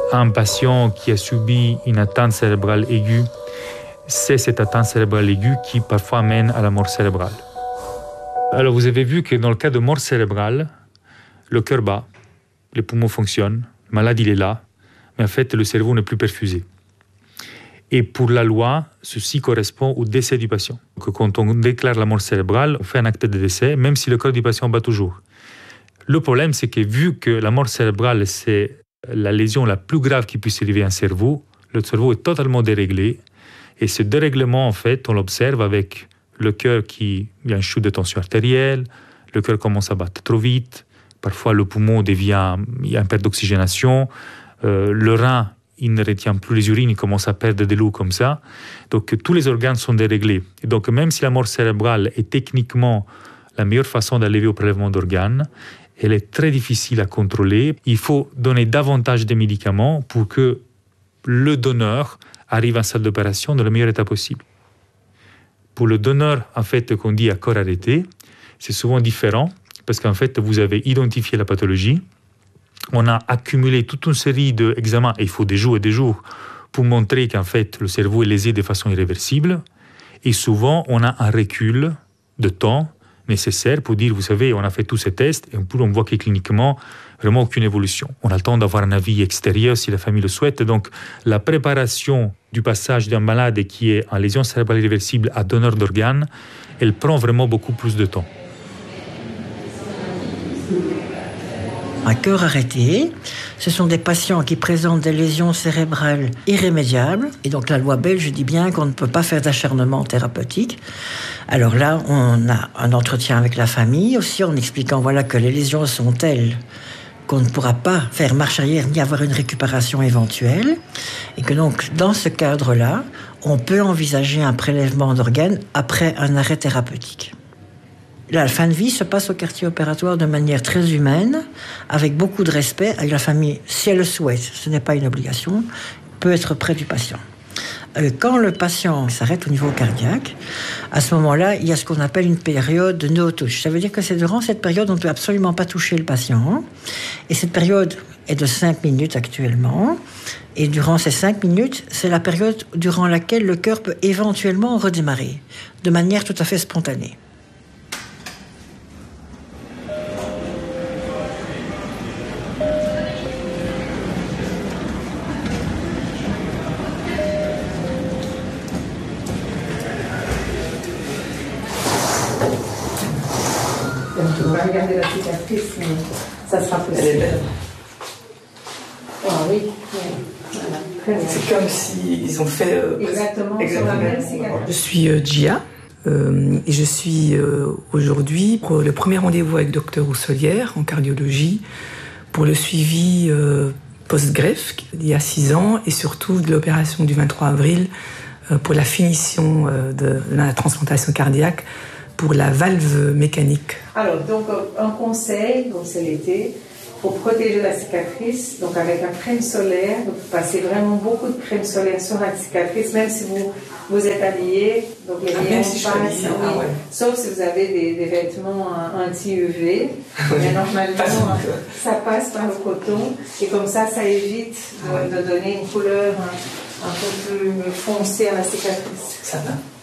un patient qui a subi une atteinte cérébrale aiguë, c'est cette atteinte cérébrale aiguë qui parfois mène à la mort cérébrale. Alors vous avez vu que dans le cas de mort cérébrale, le cœur bat, les poumons fonctionnent, le malade il est là, mais en fait le cerveau n'est plus perfusé. Et pour la loi, ceci correspond au décès du patient. Donc, quand on déclare la mort cérébrale, on fait un acte de décès, même si le cœur du patient bat toujours. Le problème, c'est que vu que la mort cérébrale, c'est la lésion la plus grave qui puisse arriver à un cerveau, le cerveau est totalement déréglé. Et ce dérèglement, en fait, on l'observe avec le cœur il y a un chute de tension artérielle, le cœur commence à battre trop vite, parfois le poumon il y a une perte d'oxygénation, le rein, il ne retient plus les urines, il commence à perdre de l'eau comme ça. Donc tous les organes sont déréglés. Et donc même si la mort cérébrale est techniquement la meilleure façon d'arriver au prélèvement d'organes, elle est très difficile à contrôler. Il faut donner davantage de médicaments pour que le donneur arrive en salle d'opération dans le meilleur état possible. Pour le donneur, en fait, qu'on dit à corps arrêté, c'est souvent différent parce qu'en fait, vous avez identifié la pathologie. On a accumulé toute une série d'examens, et il faut des jours pour montrer qu'en fait, le cerveau est lésé de façon irréversible. Et souvent, on a un recul de temps nécessaire pour dire, vous savez, on a fait tous ces tests et on voit que cliniquement, vraiment aucune évolution. On a le temps d'avoir un avis extérieur si la famille le souhaite. Donc, la préparation du passage d'un malade qui est en lésion cérébrale irréversible à donneur d'organes, elle prend vraiment beaucoup plus de temps. À cœur arrêté, ce sont des patients qui présentent des lésions cérébrales irrémédiables. Et donc la loi belge dit bien qu'on ne peut pas faire d'acharnement thérapeutique. Alors là, on a un entretien avec la famille aussi en expliquant que les lésions sont telles qu'on ne pourra pas faire marche arrière ni avoir une récupération éventuelle. Et que donc, dans ce cadre-là, on peut envisager un prélèvement d'organes après un arrêt thérapeutique. La fin de vie se passe au quartier opératoire de manière très humaine, avec beaucoup de respect, avec la famille, si elle le souhaite, ce n'est pas une obligation, peut être près du patient. Quand le patient s'arrête au niveau cardiaque, à ce moment-là, il y a ce qu'on appelle une période de no touch. Ça veut dire que c'est durant cette période, on ne peut absolument pas toucher le patient. Et cette période est de 5 minutes actuellement. Et durant ces 5 minutes, c'est la période durant laquelle le cœur peut éventuellement redémarrer, de manière tout à fait spontanée. On va regarder la cicatrice, mais ça sera possible. Elle est belle. Ah oui. Voilà. C'est comme s'ils ont fait... Exactement. Sur la même cicatrice. Je suis Gia et je suis aujourd'hui pour le premier rendez-vous avec Dr Rousselière en cardiologie pour le suivi post-greffe il y a 6 ans et surtout de l'opération du 23 avril pour la finition de la transplantation cardiaque pour la valve mécanique. Alors, donc, un conseil, comme c'est l'été, pour protéger la cicatrice, donc avec la crème solaire, donc vous passez vraiment beaucoup de crème solaire sur la cicatrice, même si vous êtes habillé, donc les rayons passent, oui, sauf si vous avez des vêtements anti-UV, mais normalement, ça passe par le coton, et comme ça évite de donner une couleur un peu plus foncée à la cicatrice. Ça va.